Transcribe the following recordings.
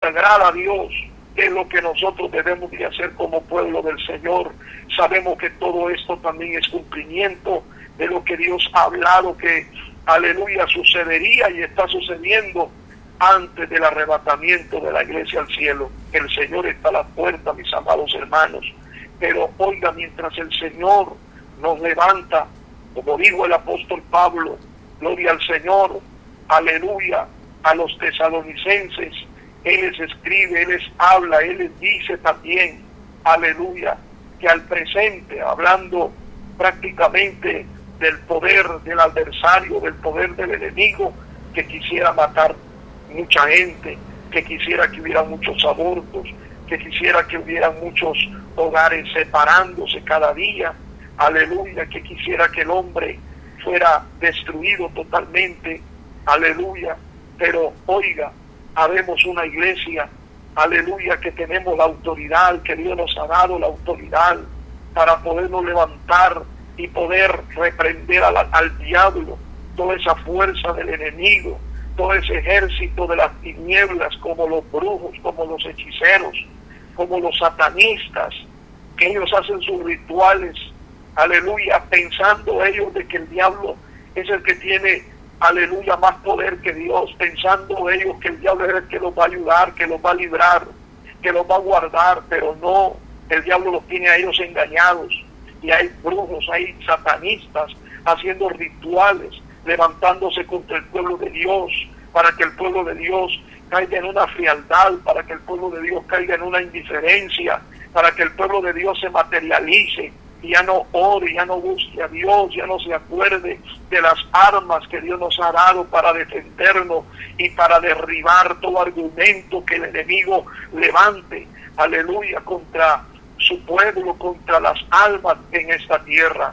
desagrada a Dios, qué es lo que nosotros debemos de hacer como pueblo del Señor. Sabemos que todo esto también es cumplimiento de lo que Dios ha hablado, que aleluya sucedería y está sucediendo antes del arrebatamiento de la iglesia al cielo. El Señor está a la puerta, mis amados hermanos. Pero oiga, mientras el Señor nos levanta, como dijo el apóstol Pablo, gloria al Señor, aleluya, a los tesalonicenses, Él les escribe, Él les habla, Él les dice también, aleluya, que al presente, hablando prácticamente del poder del adversario, del poder del enemigo, que quisiera matar mucha gente, que quisiera que hubiera muchos abortos, que quisiera que hubiera muchos hogares separándose cada día, aleluya, que quisiera que el hombre fuera destruido totalmente, aleluya. Pero oiga, habemos una iglesia, aleluya, que tenemos la autoridad, que Dios nos ha dado la autoridad para podernos levantar y poder reprender al diablo, toda esa fuerza del enemigo, todo ese ejército de las tinieblas, como los brujos, como los hechiceros, como los satanistas, que ellos hacen sus rituales, aleluya, pensando ellos de que el diablo es el que tiene, aleluya, más poder que Dios, pensando ellos que el diablo es el que los va a ayudar, que los va a librar, que los va a guardar, pero no, el diablo los tiene a ellos engañados, y hay brujos, hay satanistas haciendo rituales, levantándose contra el pueblo de Dios, para que el pueblo de Dios caiga en una frialdad, para que el pueblo de Dios caiga en una indiferencia, para que el pueblo de Dios se materialice y ya no ore, ya no busque a Dios, ya no se acuerde de las armas que Dios nos ha dado para defendernos y para derribar todo argumento que el enemigo levante, aleluya, contra su pueblo, contra las almas en esta tierra.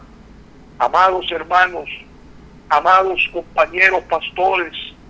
Amados hermanos, amados compañeros pastores,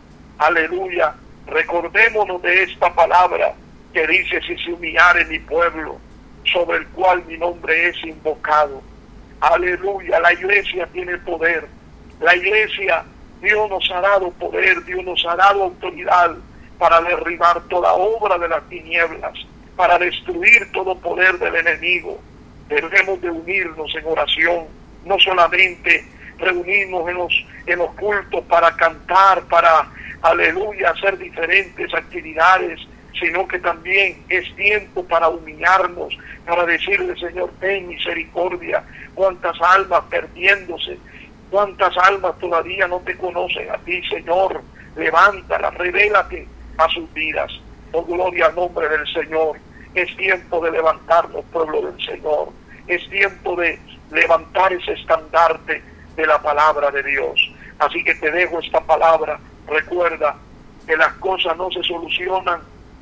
aleluya, recordémonos de esta palabra que dice: si se humillare mi pueblo, sobre el cual mi nombre es invocado. Aleluya, la iglesia tiene poder. La iglesia, Dios nos ha dado poder, Dios nos ha dado autoridad para derribar toda obra de las tinieblas, para destruir todo poder del enemigo. Debemos de unirnos en oración, no solamente reunirnos en los cultos para cantar, para, aleluya, hacer diferentes actividades, sino que también es tiempo para humillarnos, para decirle: Señor, ten misericordia. Cuántas almas perdiéndose, cuántas almas todavía no te conocen a ti, Señor. Levántalas, revélate a sus vidas. Oh, gloria al nombre del Señor. Es tiempo de levantarnos, pueblo del Señor. Es tiempo de levantar ese estandarte de la palabra de Dios. Así que te dejo esta palabra. Recuerda que las cosas no se solucionan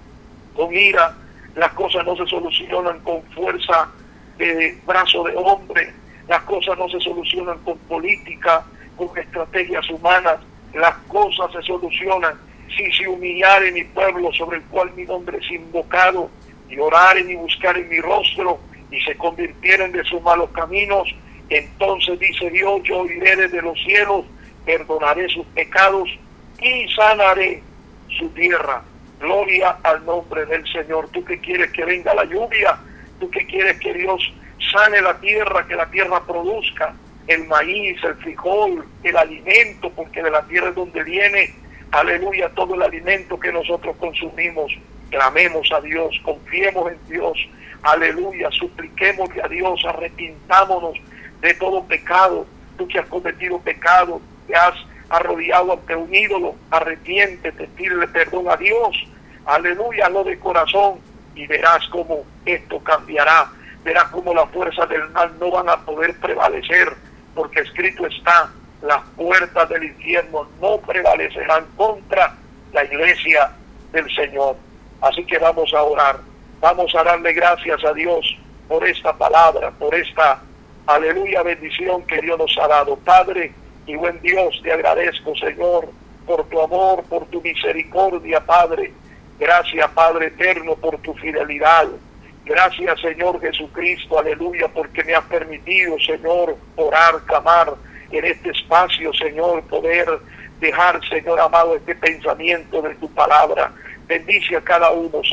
con ira, las cosas no se solucionan con fuerza de brazo de hombre, las cosas no se solucionan con política, con estrategias humanas. Las cosas se solucionan si se humillare mi pueblo, sobre el cual mi nombre es invocado, y oraren y buscaren mi rostro, y se convirtieren de sus malos caminos. Entonces, dice Dios, yo oiré desde los cielos, perdonaré sus pecados y sanaré su tierra. Gloria al nombre del Señor. Tú que quieres que venga la lluvia, tú que quieres que Dios sane la tierra, que la tierra produzca el maíz, el frijol, el alimento, porque de la tierra es donde viene, aleluya, todo el alimento que nosotros consumimos. Clamemos a Dios, confiemos en Dios, aleluya, supliquémosle a Dios, arrepintámonos de todo pecado. Tú que has cometido pecado, te has arrodillado ante un ídolo, arrepiéntete, pídele perdón a Dios, aleluya, lo de corazón, y verás cómo esto cambiará, verás cómo las fuerzas del mal no van a poder prevalecer, porque escrito está: las puertas del infierno no prevalecerán contra la iglesia del Señor. Así que vamos a orar, vamos a darle gracias a Dios por esta palabra, por esta, aleluya, bendición que Dios nos ha dado. Padre y buen Dios, te agradezco, Señor, por tu amor, por tu misericordia, Padre. Gracias, Padre eterno, por tu fidelidad. Gracias, Señor Jesucristo, aleluya, porque me has permitido, Señor, orar, clamar en este espacio, Señor, poder dejar, Señor amado, este pensamiento de tu palabra. Bendice a cada uno, Señor.